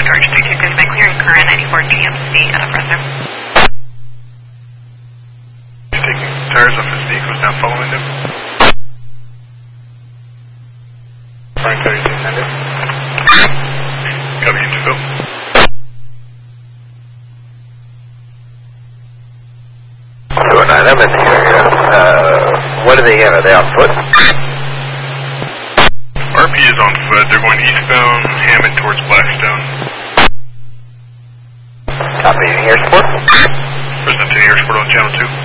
RH32 has been clearing current 94 GMC out of Fresno. He's taking tires off his vehicles now following them. Frank 32 send it. Copy to Phil. I'm in the area. What are they in? Are they on foot? RP is on foot. They're going eastbound Hammond towards Blackstone. Copy. Airsport? President to Airsport on channel 2.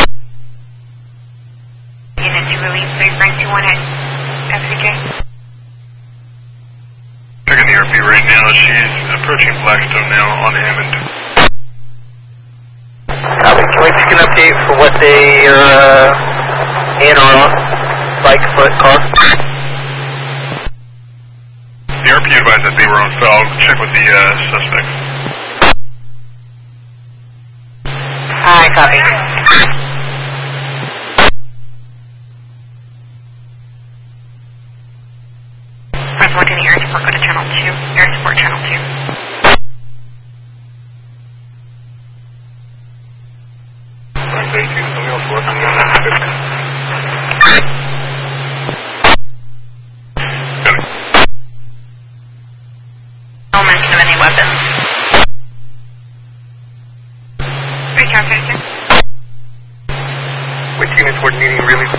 Unit 2 release 3 Frank 21 at FCJ. Checking the RP right now. She's approaching Blackstone now on Hammond. Can we take an update for what they are in or on? Bike, foot, car? The RP advised that they were on foul. I'll check with the suspects. Hi, copy. Press 1 to the air support, go to channel 2. Air support channel 2. No mention of any weapons. Reach out 36. Which units were needing relief?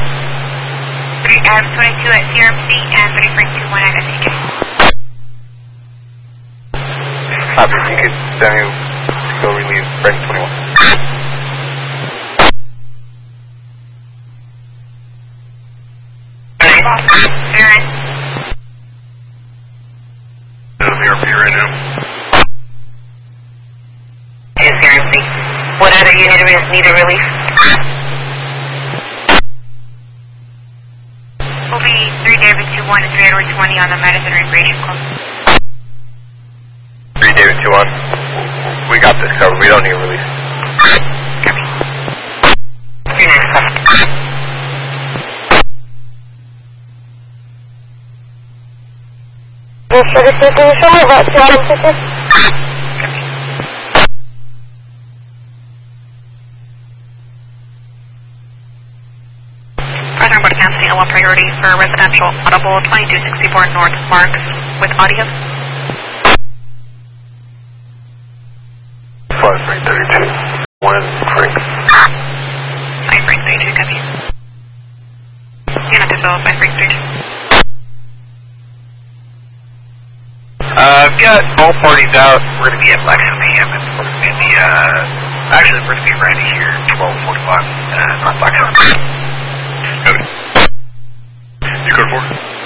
22 at CRMC and 3 Frank 21 at SCJ. Copy. You could send me to go relieve Frank 21. Aaron. The RP right now. Yes, CRMC. What other unit need a relief? Will be 3 David 21 and 3 Edward 20 on the Madison Recreation Club. 3 David 21. We got this covered. We don't need relief. Copy. 3 9 For the situation, about 250. Further, I'm going to cancel LL priority for residential audible 2264 North Marks with audio. 5332. 1 Frank. 5 Frank 32, copy. Unit to Phil, 5 Frank 32. Got all parties out. We're going to be at Blackstone Hammond. In the, actually, we're going to be right here, 1245, on Blackstone. Copy. You code 4?